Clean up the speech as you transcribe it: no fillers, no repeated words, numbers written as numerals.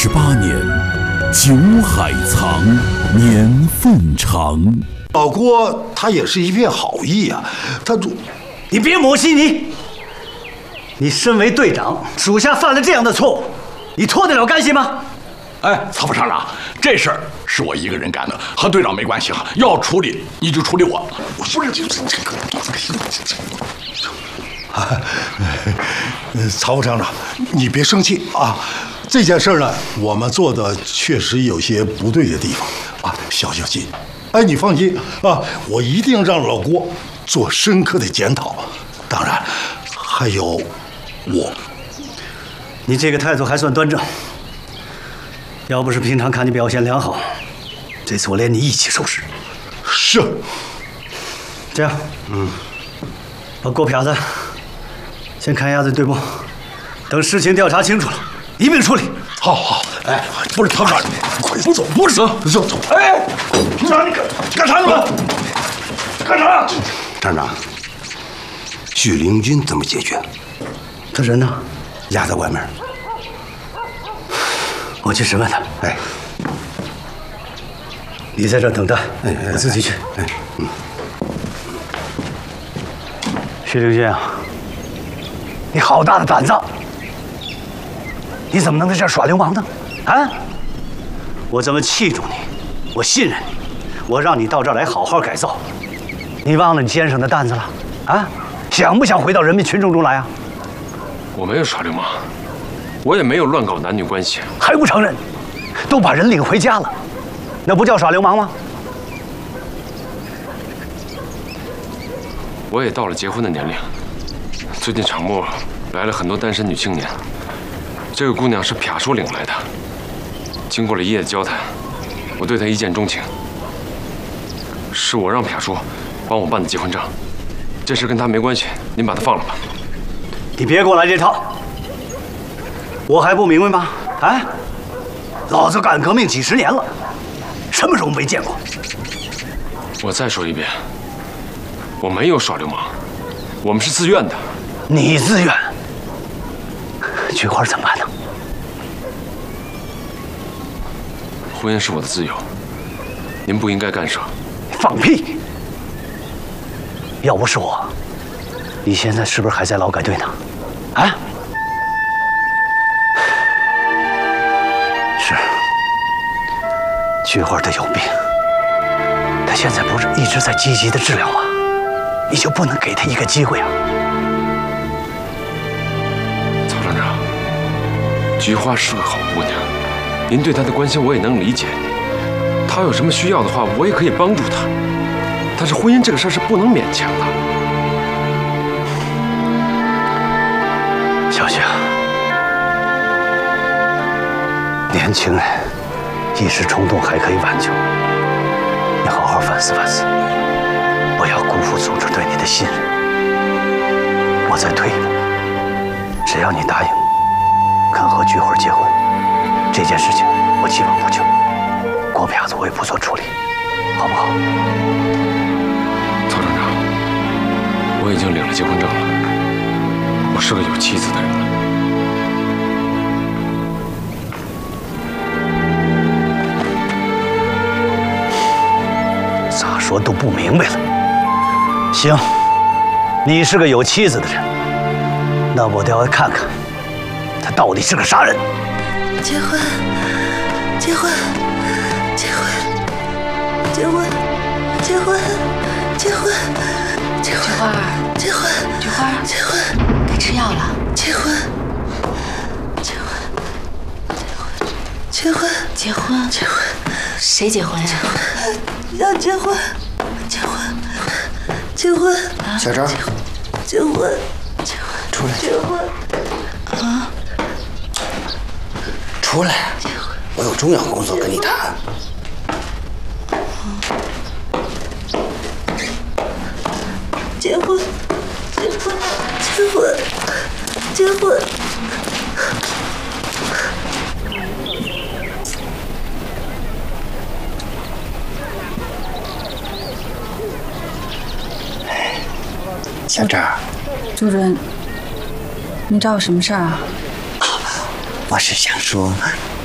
28年，酒海藏，年份长。 老郭他也是一片好意啊， 你别抹稀泥。你身为队长，属下犯了这样的错误，你脱得了干系吗？ 哎，曹副厂长，这事儿是我一个人干的，和队长没关系啊。要处理你就处理我。不是曹副厂长，你别生气啊。这件事呢，我们做的确实有些不对的地方啊，小心。哎，你放心啊，我一定让老郭做深刻的检讨。当然，还有我。 你这个态度还算端正。要不是平常看你表现良好，这次我连你一起收拾。 是。 这样，把郭撇子先看押在队部，等事情调查清楚了，一并处理。 好。哎，不是曹长，快走！不是，走。 哎，平常你干啥去了？干啥？ 厂长，许灵军怎么解决？ 他人呢？ 押在外面。 我去审问他。 哎， 你在这儿等待，我自己去。徐灵军啊，你好大的胆子！你怎么能在这儿耍流氓呢？啊！我这么器重你，我信任你，我让你到这儿来好好改造，你忘了你肩上的担子了？啊！想不想回到人民群众中来啊？ 我没有耍流氓，我也没有乱搞男女关系， 还不承认？都把人领回家了，那不叫耍流氓吗？ 我也到了结婚的年龄。最近场末来了很多单身女青年，这个姑娘是撇叔领来的。经过了一夜的交谈，我对她一见钟情。是我让撇叔帮我办的结婚证，这事跟她没关系，您把她放了吧。 你别给我来这套，我还不明白吗？啊！老子干革命几十年了，什么时候没见过？ 我再说一遍，我没有耍流氓，我们是自愿的。 你自愿？菊花怎么办呢？ 婚姻是我的自由，您不应该干涉。 放屁！要不是我，你现在是不是还在劳改队呢？啊？是，菊花她有病，她现在不是一直在积极的治疗吗？你就不能给她一个机会啊？ 曹厂长，菊花是个好姑娘，您对她的关心我也能理解。她有什么需要的话，我也可以帮助她。但是婚姻这个事儿是不能勉强的。 小雪，年轻人一时冲动还可以挽救，你好好反思反思，不要辜负组织对你的信任。我再退一步，只要你答应肯和菊花结婚，这件事情我既往不咎，郭撇子我也不做处理，好不好？ 曹厂长，我已经领了结婚证了，我是个有妻子的人了。 咋说都不明白了。行，你是个有妻子的人，那我倒要看看他到底是个啥人。 结婚，结婚，结婚，结婚，结婚，结婚，结婚， 菊花儿， 结婚， 菊花儿， 结婚， 该吃药了。 结婚，结婚，结婚， 结婚， 结婚， 谁结婚呀？ 要结婚，结婚，结婚， 小张， 结婚，结婚， 出来， 结婚，啊， 出来，我有重要工作跟你谈。 结婚，结婚，结婚，结婚。 小张， 主任，你找我什么事儿啊？ 我是想说，